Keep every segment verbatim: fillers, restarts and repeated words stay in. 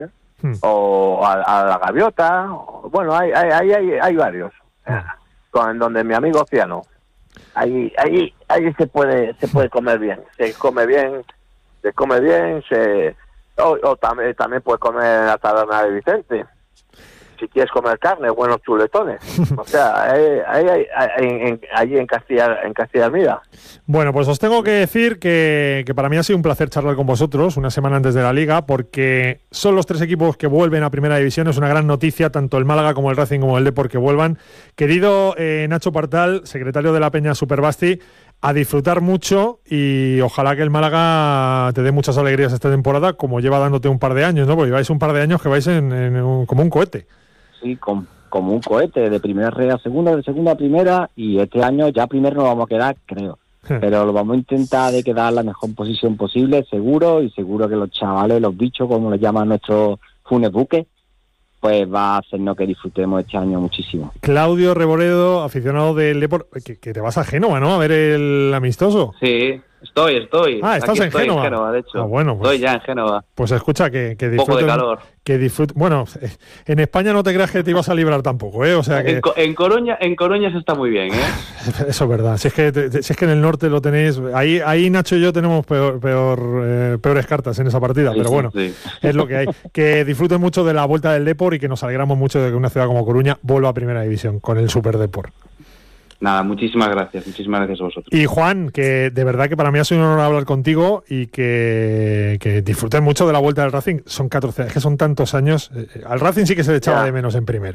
¿eh? Hmm. O a, a la Gaviota, o, bueno, hay, hay, hay, hay, hay varios, hmm. eh, con donde mi amigo Ciano, ahí, ahí, ahí se puede, se puede comer bien, se come bien, se come bien, se, o, o también, también puede comer en la taberna de Vicente. Si quieres comer carne, buenos chuletones. O sea, ahí, ahí, ahí, en, allí en Castilla, en Castilla Mira. Bueno, pues os tengo que decir que, que para mí ha sido un placer charlar con vosotros una semana antes de la Liga, porque son los tres equipos que vuelven a Primera División. Es una gran noticia, tanto el Málaga como el Racing como el Depor que vuelvan. Querido eh, Nacho Partal, secretario de la Peña Superbasti, a disfrutar mucho y ojalá que el Málaga te dé muchas alegrías esta temporada, como lleva dándote un par de años, ¿no? Porque lleváis un par de años que vais en, en un, como un cohete. Sí, con, como un cohete, de primera red a segunda, de segunda a primera, y este año ya primero nos vamos a quedar, creo. Pero lo vamos a intentar de quedar en la mejor posición posible, seguro, y seguro que los chavales, los bichos, como les llaman nuestros funes buques, pues va a hacernos que disfrutemos este año muchísimo. Claudio Reboredo, aficionado del Depor, que, que te vas a Génova, ¿no? A ver el amistoso. Sí, estoy, estoy. Ah, estás Aquí en estoy Génova. en Génova, de hecho. Ah, bueno, pues, estoy ya en Génova. Pues escucha, que, que disfruten. Un poco de calor. Que disfruten. Bueno, en España no te creas que te ibas a librar tampoco, ¿eh? O sea que... En, en Coruña, en Coruña se está muy bien, ¿eh? Eso es verdad. Si es que, si es que en el norte lo tenéis... Ahí, ahí Nacho y yo tenemos peor, peor, eh, peores cartas en esa partida, sí, pero bueno, sí, sí. Es lo que hay. Que disfruten mucho de la vuelta del Depor y que nos alegramos mucho de que una ciudad como Coruña vuelva a Primera División con el Super Depor. Nada, muchísimas gracias, muchísimas gracias a vosotros. Y Juan, que de verdad que para mí ha sido un honor hablar contigo y que, que disfruten mucho de la vuelta del Racing. Son catorce, es que son tantos años. Al Racing sí que se le echaba ya de menos en primera.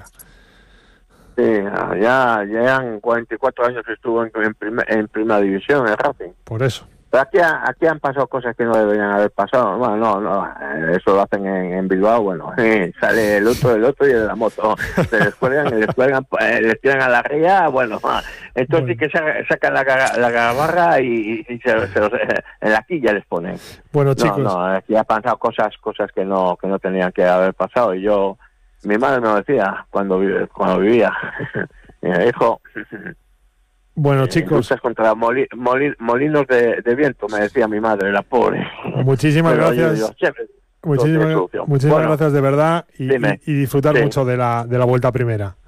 Sí, ya, ya en cuarenta y cuatro años estuvo en, en, primer, en primera división el Racing. Por eso. Pero aquí, aquí han pasado cosas que no deberían haber pasado. Bueno, no, no, eso lo hacen en, en Bilbao. Bueno, eh, sale el otro, el otro y el de la moto. Se les cuelgan, les cuelgan, eh, les tiran a la ría. Bueno, entonces bueno. Sí que sacan la, la gabarra y, y se, se los, eh, en la quilla les ponen. Bueno, chicos. No, no, aquí han pasado cosas, cosas que no, que no tenían que haber pasado. Y yo, mi madre me lo decía cuando, cuando vivía. Me dijo... Bueno, eh, chicos. Luchas contra moli, moli, molinos de, de viento, me decía mi madre, la pobre. Muchísimas Pero gracias. Yo, yo, muchísimas muchísimas bueno, gracias de verdad y, y, y disfrutar sí. mucho de la, de la vuelta a primera.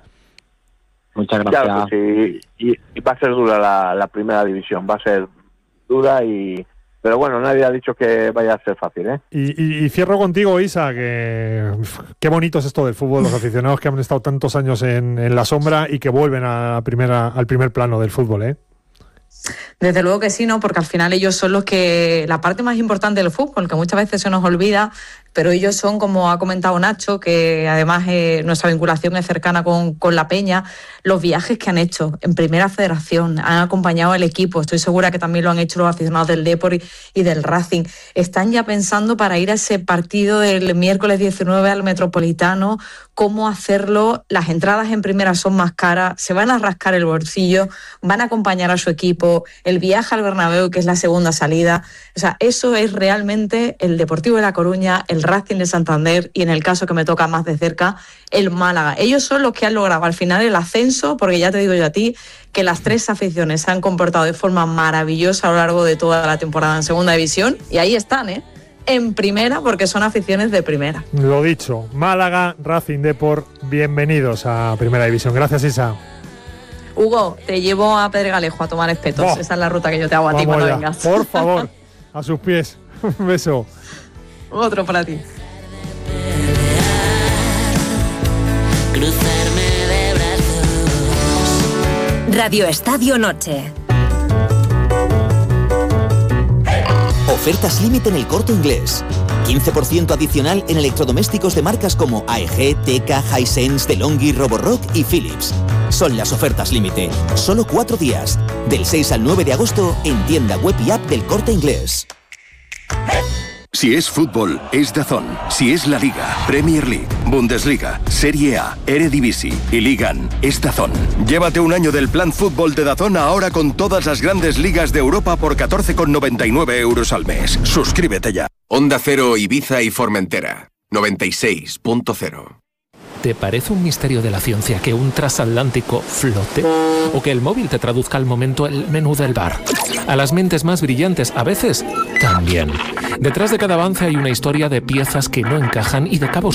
Muchas gracias. Claro que sí. y, y va a ser dura la, la primera división, va a ser dura y... Pero bueno, nadie ha dicho que vaya a ser fácil, ¿eh? Y, y, y cierro contigo, Isa, que qué bonito es esto del fútbol, los aficionados que han estado tantos años en, en la sombra y que vuelven a primera, al primer plano del fútbol, ¿eh? Desde luego que sí, ¿no? Porque al final ellos son los que... La parte más importante del fútbol, que muchas veces se nos olvida, pero ellos son, como ha comentado Nacho, que además eh, nuestra vinculación es cercana con, con la Peña, los viajes que han hecho en Primera Federación, han acompañado al equipo, estoy segura que también lo han hecho los aficionados del Depor y, y del Racing. Están ya pensando para ir a ese partido del miércoles diecinueve al Metropolitano, cómo hacerlo. Las entradas en Primera son más caras, se van a rascar el bolsillo, van a acompañar a su equipo, el viaje al Bernabéu, que es la segunda salida. O sea, eso es realmente el Deportivo de La Coruña, el Racing de Santander y, en el caso que me toca más de cerca, el Málaga. Ellos son los que han logrado al final el ascenso, porque ya te digo yo a ti que las tres aficiones se han comportado de forma maravillosa a lo largo de toda la temporada en segunda división y ahí están, ¿eh? En primera, porque son aficiones de primera. Lo dicho, Málaga, Racing, Depor, bienvenidos a Primera División. Gracias, Isa. Hugo, te llevo a Pedregalejo a tomar espetos. Oh, Esa es la ruta que yo te hago a ti cuando ya. vengas. Por favor, a sus pies. Un beso. Otro para ti. Radio Estadio Noche. Ofertas límite en El Corte Inglés. quince por ciento adicional en electrodomésticos de marcas como A E G, Teka, Hisense, DeLonghi, Roborock y Philips. Son las ofertas límite. Solo cuatro días. Del seis al nueve de agosto en tienda web y app del Corte Inglés. Si es fútbol, es DAZN. Si es la Liga, Premier League, Bundesliga, Serie A, Eredivisie y Ligan, es DAZN. Llévate un año del plan fútbol de DAZN ahora con todas las grandes ligas de Europa por catorce con noventa y nueve euros al mes. Suscríbete ya. Onda Cero, Ibiza y Formentera. noventa y seis punto cero. ¿Te parece un misterio de la ciencia que un transatlántico flote? ¿O que el móvil te traduzca al momento el menú del bar? A las mentes más brillantes, a veces, también. Detrás de cada avance hay una historia de piezas que no encajan y de cabos